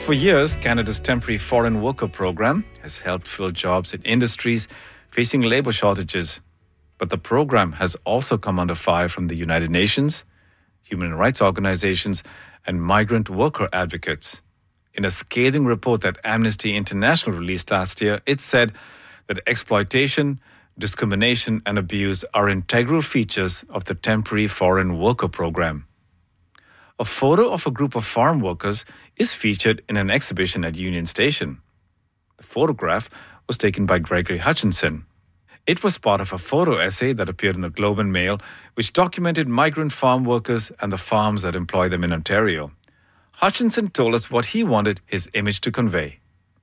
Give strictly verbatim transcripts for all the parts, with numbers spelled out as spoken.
For years, Canada's temporary foreign worker program has helped fill jobs in industries facing labour shortages. But the program has also come under fire from the United Nations, human rights organizations, and migrant worker advocates. In a scathing report that Amnesty International released last year, it said that exploitation, discrimination, and abuse are integral features of the temporary foreign worker program. A photo of a group of farm workers is featured in an exhibition at Union Station. The photograph was taken by Gregory Hutchinson. It was part of a photo essay that appeared in the Globe and Mail, which documented migrant farm workers and the farms that employ them in Ontario. Hutchinson told us what he wanted his image to convey.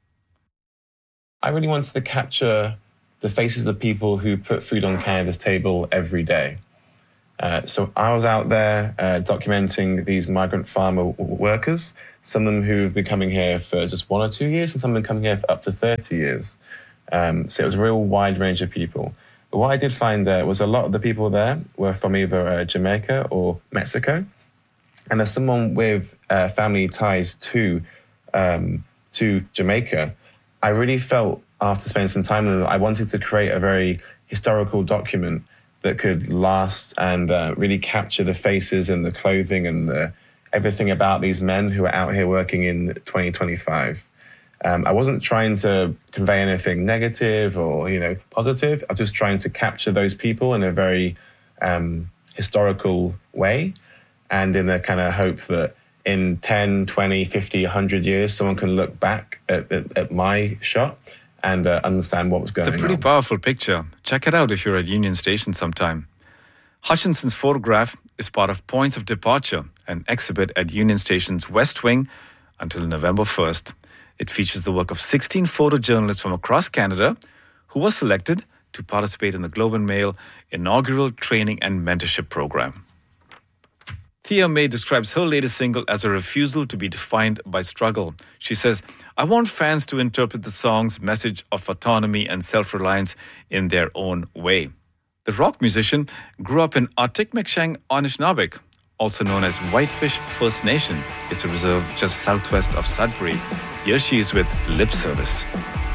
I really wanted to capture the faces of people who put food on Canada's table every day. Uh, so I was out there uh, documenting these migrant farmer w- workers, some of them who've been coming here for just one or two years, and some have been coming here for up to thirty years. Um, so it was a real wide range of people. But what I did find there was a lot of the people there were from either uh, Jamaica or Mexico. And as someone with uh, family ties to um, to Jamaica, I really felt after spending some time with them, I wanted to create a very historical document that could last and uh, really capture the faces and the clothing and the, everything about these men who are out here working in twenty twenty-five. Um, I wasn't trying to convey anything negative or, you know, positive. I was just trying to capture those people in a very um, historical way and in a kind of hope that in ten, twenty, fifty, one hundred years, someone can look back at, at, at my shot and uh, understand what was going on. It's a pretty on. powerful picture. Check it out if you're at Union Station sometime. Hutchinson's photograph is part of Points of Departure, an exhibit at Union Station's West Wing until November first. It features the work of sixteen photojournalists from across Canada who were selected to participate in the Globe and Mail inaugural training and mentorship program. Thea May describes her latest single as a refusal to be defined by struggle. She says, I want fans to interpret the song's message of autonomy and self-reliance in their own way. The rock musician grew up in Artikmeksheng, Anishinabek, also known as Whitefish First Nation. It's a reserve just southwest of Sudbury. Here she is with Lip Service.